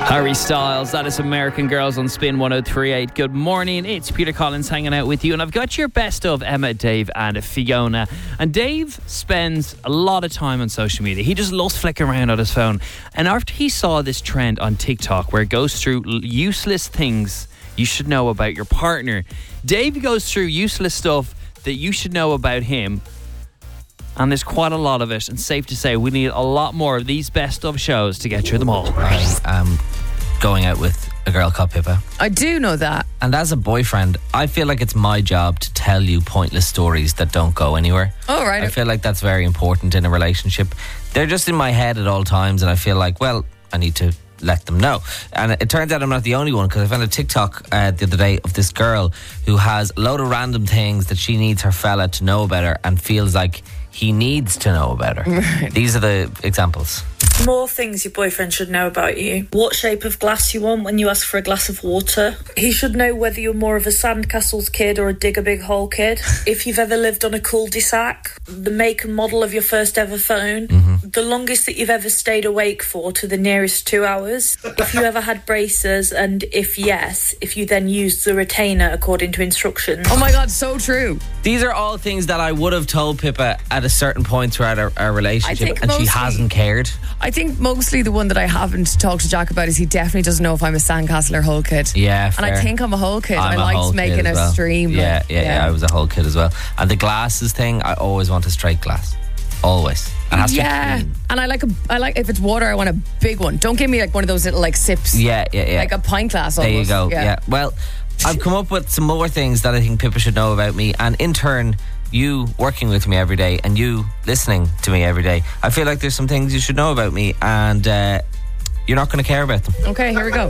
Harry Styles, that is American Girls on Spin 103.8. Good morning, it's Peter Collins hanging out with you, and I've got your best of Emma, Dave and Fiona. And Dave spends a lot of time on social media. He just loves flicking around on his phone. And after he saw this trend on TikTok where it goes through useless things you should know about your partner, Dave goes through useless stuff that you should know about him. And there's quite a lot of it, and safe to say we need a lot more of these best of shows to get through them all. I'm going out with a girl called Pippa. I do know that. And as a boyfriend, I feel like it's my job to tell you pointless stories that don't go anywhere. Oh, right. I feel like that's very important in a relationship. They're just in my head at all times, and I feel like, well, I need to let them know. And it turns out I'm not the only one, because I found a TikTok the other day of this girl who has a load of random things that she needs her fella to know about her and feels like he needs to know about her. Right. These are the examples. More things your boyfriend should know about you. What shape of glass you want when you ask for a glass of water. He should know whether you're more of a sandcastles kid or a dig a big hole kid. If you've ever lived on a cul-de-sac. The make and model of your first ever phone. The longest that you've ever stayed awake for to the nearest 2 hours. If you ever had braces, and if yes, if you then used the retainer according to instructions. Oh my God, so true. These are all things that I would have told Pippa at a certain point throughout our relationship, and she hasn't cared. I think mostly the one that I haven't talked to Jack about is he definitely doesn't know if I'm a sandcastle or hole kid. Yeah, fair. And I think I'm a hole kid. I'm I liked making a stream. Yeah, I was a whole kid as well. And the glasses thing, I always want a straight glass. Always. It has to be clean. And I like if it's water, I want a big one. Don't give me like one of those little like sips. Yeah. Like a pint glass almost. There you go. Yeah. Well, I've come up with some more things that I think Pippa should know about me, and in turn, you working with me every day and you listening to me every day, I feel like there's some things you should know about me, and you're not going to care about them. Okay, here we go.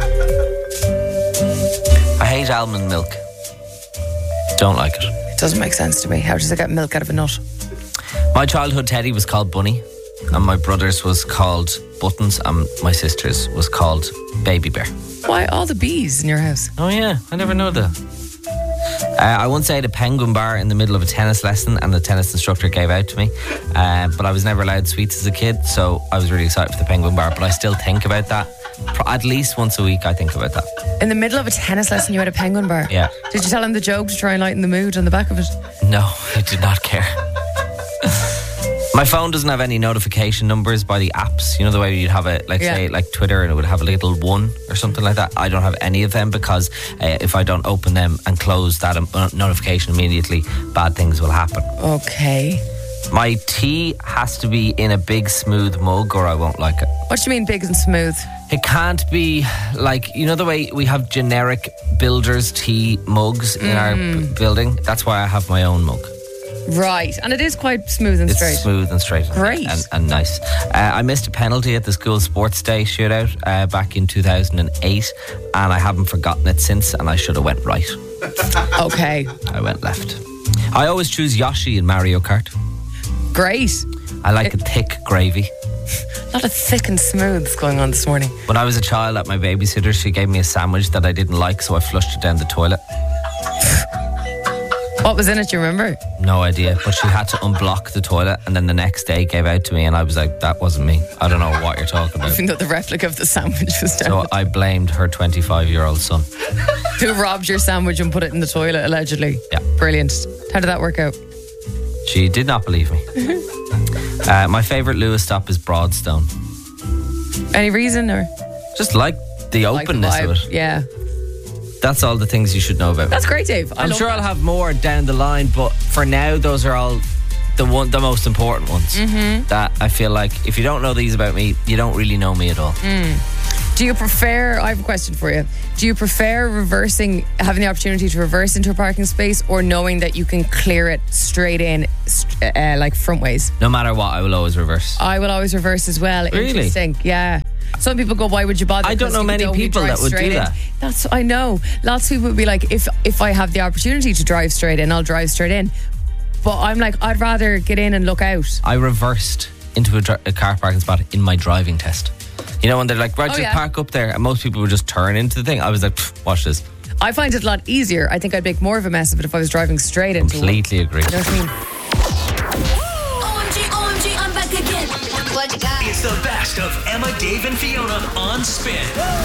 I hate almond milk. Don't like it. It doesn't make sense to me. How does it get milk out of a nut? My childhood teddy was called Bunny, and my brother's was called Buttons, and my sister's was called Baby Bear. Why all the bees in your house? Oh yeah, I never know that. I once ate a penguin bar in the middle of a tennis lesson, and the tennis instructor gave out to me, but I was never allowed sweets as a kid, so I was really excited for the penguin bar. But I still think about that at least once a week. I think about that. In the middle of a tennis lesson you had a penguin bar? Yeah. Did you tell him the joke to try and lighten the mood on the back of it? No, I did not care. My phone doesn't have any notification numbers by the apps. You know the way you'd have it, like say like Twitter, and it would have a little 1 or something like that. I don't have any of them, because if I don't open them and close that notification immediately, bad things will happen. Okay. My tea has to be in a big smooth mug, or I won't like it. What do you mean big and smooth? It can't be like, you know the way we have generic builder's tea mugs in our building? That's why I have my own mug. Right, and it is quite smooth and straight. It's smooth and straight. Great. And nice. I missed a penalty at the school sports day shootout back in 2008, and I haven't forgotten it since, and I should have went right. Okay. I went left. I always choose Yoshi in Mario Kart. Great. I like a thick gravy. A lot of thick and smooths going on this morning. When I was a child at my babysitter, she gave me a sandwich that I didn't like, so I flushed it down the toilet. What was in it, do you remember? No idea, but she had to unblock the toilet, and then the next day gave out to me, and I was like, that wasn't me. I don't know what you're talking about. Even though the replica of the sandwich was down. So I blamed her 25-year-old son. Who robbed your sandwich and put it in the toilet, allegedly. Yeah. Brilliant. How did that work out? She did not believe me. My favourite Lewis stop is Broadstone. Any reason, or? Just like the openness of it. Yeah. That's all the things you should know about. That's great, Dave. I'm sure I'll have more down the line, but for now, those are all the most important ones. That I feel like if you don't know these about me, you don't really know me at all. Do you prefer, I have a question for you, do you prefer having the opportunity to reverse into a parking space, or knowing that you can clear it straight in, like front ways? No matter what, I will always reverse. I will always reverse as well. Really? Interesting. Yeah. Some people go, why would you bother? I don't know many people that would do that. I know. Lots of people would be like, if I have the opportunity to drive straight in, I'll drive straight in. But I'm like, I'd rather get in and look out. I reversed into a car parking spot in my driving test. You know, when they're like, right, just park up there, and most people would just turn into the thing. I was like, watch this. I find it a lot easier. I think I'd make more of a mess of it if I was driving straight into Completely agree. You know what I mean? OMG, I'm back again. What you got? It's the best of Emma, Dave and Fiona on Spin.